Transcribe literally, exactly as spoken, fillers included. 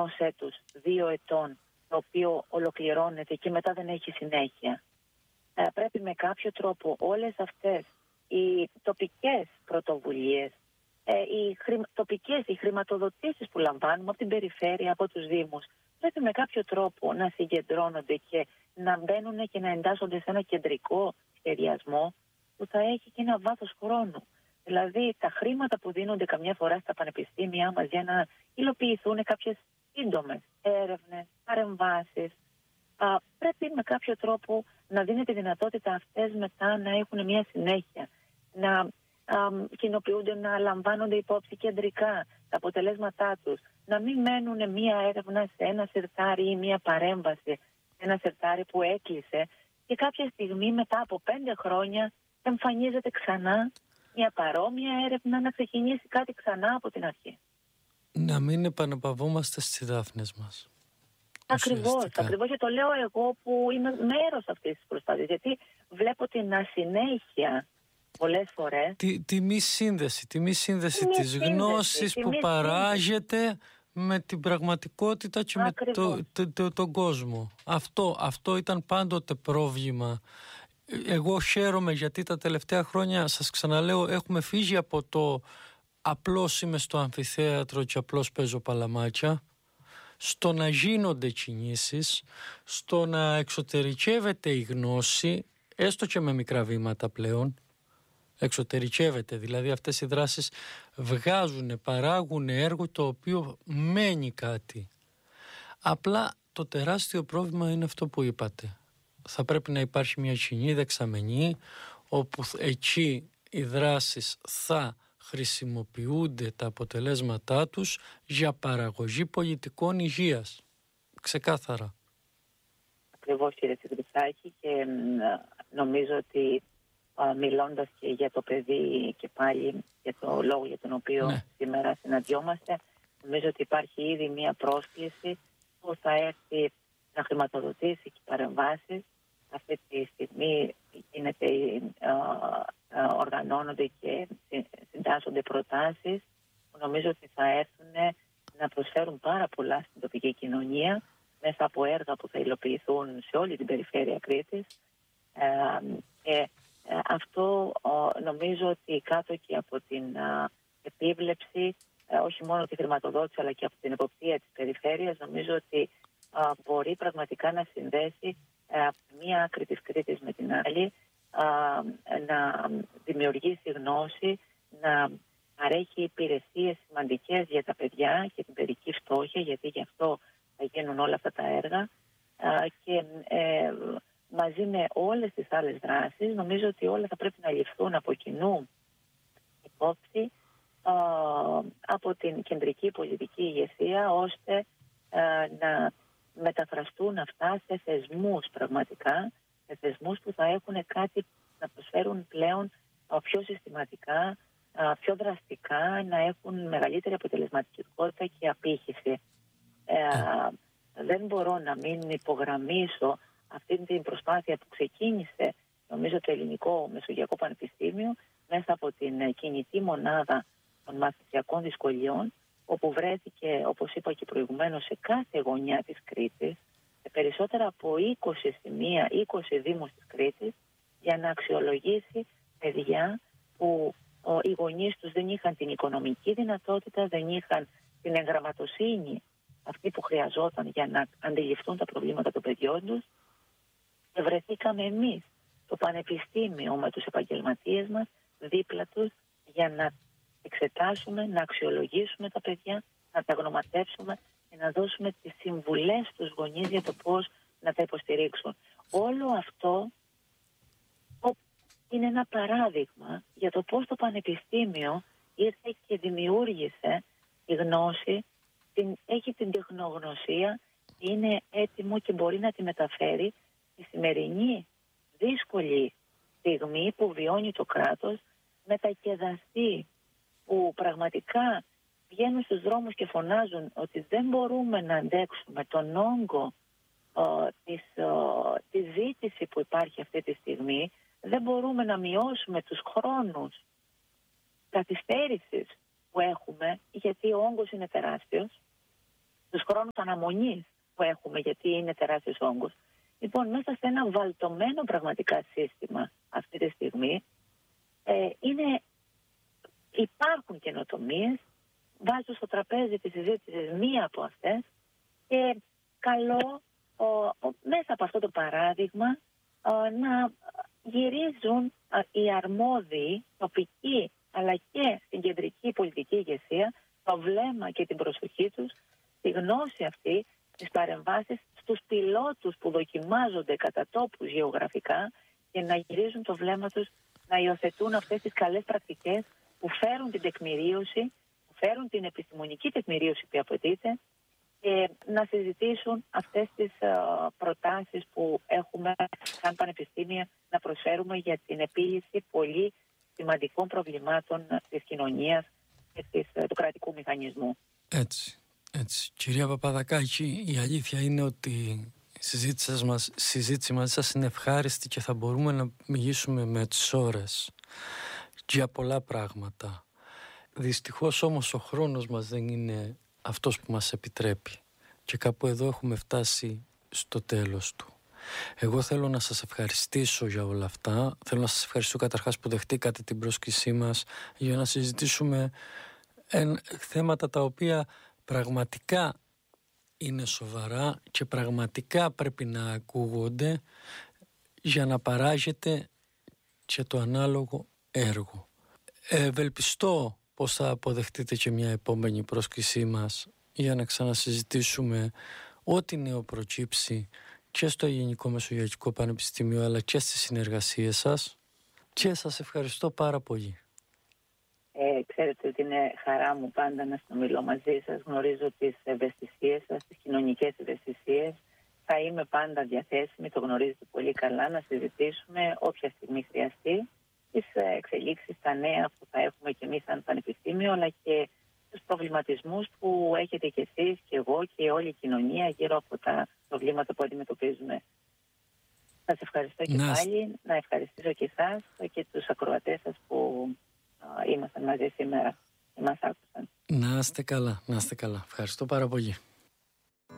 ενός έτους, δύο ετών, το οποίο ολοκληρώνεται και μετά δεν έχει συνέχεια. Ε, πρέπει με κάποιο τρόπο όλες αυτές οι τοπικές πρωτοβουλίες, ε, οι χρη, τοπικές οι χρηματοδοτήσεις που λαμβάνουμε από την περιφέρεια, από τους δήμους, πρέπει με κάποιο τρόπο να συγκεντρώνονται και να μπαίνουν και να εντάσσονται σε ένα κεντρικό σχεδιασμό που θα έχει και ένα βάθος χρόνου. Δηλαδή τα χρήματα που δίνονται καμιά φορά στα πανεπιστήμια μας για να υλοποιηθούν κάποιες σύντομες έρευνες, παρεμβάσεις, α, πρέπει με κάποιο τρόπο να δίνεται δυνατότητα αυτές μετά να έχουν μια συνέχεια, να α, κοινοποιούνται, να λαμβάνονται υπόψη κεντρικά τα αποτελέσματά τους, να μην μένουν μια έρευνα σε ένα σερτάρι ή μια παρέμβαση σε ένα σερτάρι που έκλεισε και κάποια στιγμή μετά από πέντε χρόνια εμφανίζεται ξανά μια παρόμοια έρευνα, να ξεκινήσει κάτι ξανά από την αρχή. Να μην επαναπαυόμαστε στις δάφνες μας. Ακριβώς, ακριβώς, και το λέω εγώ που είμαι μέρος αυτής της προσπάθειας, γιατί βλέπω την ασυνέχεια πολλές φορές. Τη, τη μη σύνδεση, τη μη σύνδεση της σύνδεση, γνώσης που παράγεται σύνδεση. με την πραγματικότητα και Ακριβώς. με το, το, το, τον κόσμο. Αυτό, αυτό ήταν πάντοτε πρόβλημα. Εγώ χαίρομαι γιατί τα τελευταία χρόνια, σας ξαναλέω, έχουμε φύγει από το απλώς είμαι στο αμφιθέατρο και απλώς παίζω παλαμάκια, στο να γίνονται κινήσεις, στο να εξωτερικεύεται η γνώση, έστω και με μικρά βήματα πλέον, εξωτερικεύεται, δηλαδή αυτές οι δράσεις βγάζουν, παράγουν έργο το οποίο μένει κάτι. Απλά το τεράστιο πρόβλημα είναι αυτό που είπατε. Θα πρέπει να υπάρχει μια κοινή δεξαμενή όπου εκεί οι δράσεις θα χρησιμοποιούνται τα αποτελέσματά τους για παραγωγή πολιτικών υγείας. Ξεκάθαρα. Ακριβώς, κύριε Τσιγκριτσάκη, και νομίζω ότι α, μιλώντας και για το παιδί και πάλι για το λόγο για τον οποίο ναι. σήμερα συναντιόμαστε, νομίζω ότι υπάρχει ήδη μια πρόσκληση που θα έρθει να χρηματοδοτήσει και παρεμβάσεις. Αυτή τη στιγμή γίνεται, α, α, οργανώνονται και συντάσσονται προτάσεις που νομίζω ότι θα έρθουν να προσφέρουν πάρα πολλά στην τοπική κοινωνία μέσα από έργα που θα υλοποιηθούν σε όλη την περιφέρεια Κρήτης. Ε, και ε, αυτό ε, νομίζω ότι κάτω και από την ε, επίβλεψη, ε, όχι μόνο τη χρηματοδότηση αλλά και από την εποπτεία της περιφέρειας, νομίζω ότι ε, μπορεί πραγματικά να συνδέσει ε, μία άκρη της Κρήτης με την άλλη, ε, να δημιουργήσει γνώση, να παρέχει υπηρεσίες σημαντικές για τα παιδιά και την παιδική φτώχεια, γιατί γι' αυτό θα γίνουν όλα αυτά τα έργα, και ε, μαζί με όλες τις άλλες δράσεις νομίζω ότι όλα θα πρέπει να ληφθούν από κοινού υπόψη α, από την κεντρική πολιτική ηγεσία, ώστε α, να μεταφραστούν αυτά σε θεσμούς πραγματικά, σε θεσμούς που θα έχουν κάτι να προσφέρουν πλέον α, πιο συστηματικά, α, πιο δραστικά, να έχουν μεγαλύτερη αποτελεσματικότητα και απήχηση. Ε, δεν μπορώ να μην υπογραμμίσω αυτή την προσπάθεια που ξεκίνησε, νομίζω, το Ελληνικό Μεσογειακό Πανεπιστήμιο μέσα από την κινητή μονάδα των μαθησιακών δυσκολιών, όπου βρέθηκε, όπως είπα και προηγουμένως, σε κάθε γωνιά της Κρήτης, σε περισσότερα από είκοσι σημεία, είκοσι δήμους της Κρήτης, για να αξιολογήσει παιδιά που ο, οι γονείς τους δεν είχαν την οικονομική δυνατότητα, δεν είχαν την εγγραμματοσύνη αυτοί που χρειαζόταν για να αντιληφθούν τα προβλήματα των παιδιών τους, και βρεθήκαμε εμείς, το Πανεπιστήμιο, με τους επαγγελματίες μας δίπλα τους, για να εξετάσουμε, να αξιολογήσουμε τα παιδιά, να τα γνωματεύσουμε και να δώσουμε τις συμβουλές στους γονείς για το πώς να τα υποστηρίξουν. Όλο αυτό είναι ένα παράδειγμα για το πώς το Πανεπιστήμιο ήρθε και δημιούργησε τη γνώση, την, έχει την τεχνογνωσία, είναι έτοιμο και μπορεί να τη μεταφέρει στη σημερινή δύσκολη στιγμή που βιώνει το κράτος, μετακεδαστεί, που πραγματικά βγαίνουν στους δρόμους και φωνάζουν ότι δεν μπορούμε να αντέξουμε τον όγκο uh, της, uh, τη ζήτηση που υπάρχει αυτή τη στιγμή, δεν μπορούμε να μειώσουμε τους χρόνους καθυστέρησης που έχουμε, γιατί ο όγκος είναι τεράστιος. τους χρόνους αναμονής που έχουμε, γιατί είναι τεράστιος όγκος. Λοιπόν, μέσα σε ένα βαλτωμένο πραγματικά σύστημα αυτή τη στιγμή, ε, είναι, υπάρχουν καινοτομίες, βάζω στο τραπέζι τη συζήτηση μία από αυτές και καλό ο, ο, μέσα από αυτό το παράδειγμα ο, να γυρίζουν α, οι αρμόδιοι, τοπικοί, αλλά και στην κεντρική πολιτική ηγεσία, το βλέμμα και την προσοχή τους, τη γνώση αυτή, τις παρεμβάσεις στους πιλότους που δοκιμάζονται κατά τόπους γεωγραφικά και να γυρίζουν το βλέμμα τους, να υιοθετούν αυτές τις καλές πρακτικές που φέρουν την τεκμηρίωση, που φέρουν την επιστημονική τεκμηρίωση που απαιτείται και να συζητήσουν αυτές τις uh, προτάσεις που έχουμε σαν πανεπιστήμια να προσφέρουμε για την επίλυση πολύ σημαντικών προβλημάτων της κοινωνίας και της, του κρατικού μηχανισμού. Έτσι, έτσι. Κυρία Παπαδακάκη, η αλήθεια είναι ότι η συζήτηση, μας, η συζήτηση μαζί σας είναι ευχάριστη και θα μπορούμε να μιλήσουμε με τις ώρες για πολλά πράγματα. Δυστυχώς όμως ο χρόνος μας δεν είναι αυτός που μας επιτρέπει και κάπου εδώ έχουμε φτάσει στο τέλος του. Εγώ θέλω να σας ευχαριστήσω για όλα αυτά. Θέλω να σας ευχαριστήσω καταρχάς που δεχτήκατε την πρόσκλησή μας για να συζητήσουμε εν, θέματα τα οποία πραγματικά είναι σοβαρά και πραγματικά πρέπει να ακούγονται για να παράγεται και το ανάλογο έργο. Ευελπιστώ πως θα αποδεχτείτε και μια επόμενη πρόσκλησή μας για να ξανασυζητήσουμε ό,τι νέο προκύψει και στο Ελληνικό Μεσογειακό Πανεπιστήμιο αλλά και στις συνεργασίες σας και σας ευχαριστώ πάρα πολύ. Ε, ξέρετε ότι είναι χαρά μου πάντα να συνομιλώ μαζί σας. Γνωρίζω τις ευαισθησίες σας, τις κοινωνικές ευαισθησίες. Θα είμαι πάντα διαθέσιμη, το γνωρίζετε πολύ καλά, να συζητήσουμε όποια στιγμή χρειαστεί τις εξελίξεις, τα νέα που θα έχουμε και εμείς σαν πανεπιστήμιο, αλλά και τους προβληματισμούς που έχετε κι εσείς και εγώ και όλη η κοινωνία γύρω από τα προβλήματα που αντιμετωπίζουμε. Σας ευχαριστώ και να... πάλι, να ευχαριστήσω και εσάς και τους ακροατές σας που α, ήμασταν μαζί σήμερα και μας άκουσαν. Να είστε καλά, να είστε καλά. Ευχαριστώ πάρα πολύ.